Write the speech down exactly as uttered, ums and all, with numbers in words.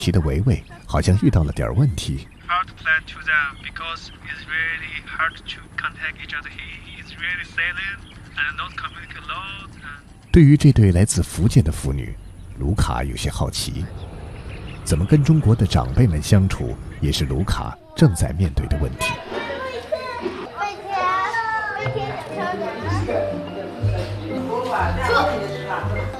提的维维好像遇到了点问题。对于这对来自福建的父女，卢卡有些好奇，怎么跟中国的长辈们相处，也是卢卡正在面对的问题。